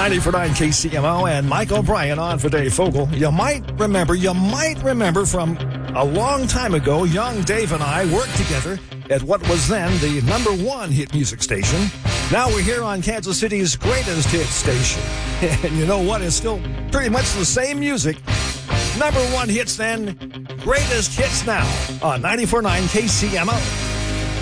94.9 KCMO and Mike O'Brien on for Dave Fogel. You might remember from a long time ago, young Dave and I worked together at what was then the #1 hit music station. Now we're here on Kansas City's greatest hit station. And you know what? It's still pretty much the same music. #1 hits then, greatest hits now on 94.9 KCMO.